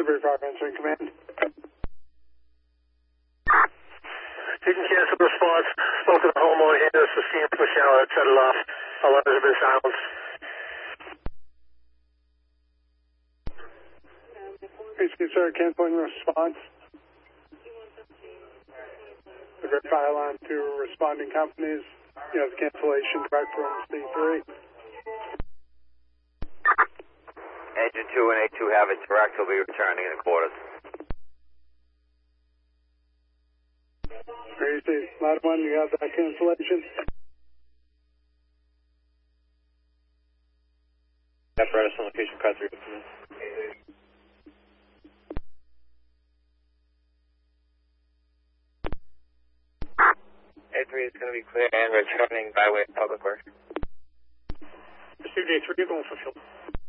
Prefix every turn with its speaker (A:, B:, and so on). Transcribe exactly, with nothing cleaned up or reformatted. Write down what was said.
A: Woodbury Fire answering command.
B: You can cancel the response. Spoke to the homeowner here. This is C M push out. Set it off. Alarms have been silenced.
A: Please consider canceling response. The verify alarm to responding companies. You have cancellation direct from C three.
C: Engine two and A two have it direct. Will be returning in quarters.
A: Here you see, Line one, you have that cancellation.
D: Apparatus on location, cut through. A three is going to be clear and returning by way of public work.
B: Received A three, you're going for fuel.